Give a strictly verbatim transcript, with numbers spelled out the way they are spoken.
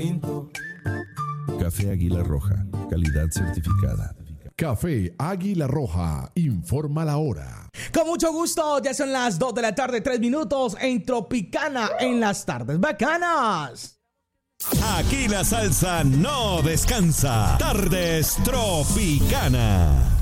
Café Águila Roja, calidad certificada. Café Águila Roja, informa la hora. Con mucho gusto, ya son las dos de la tarde, tres minutos en Tropicana en las tardes bacanas. Aquí la salsa no descansa. Tardes Tropicana.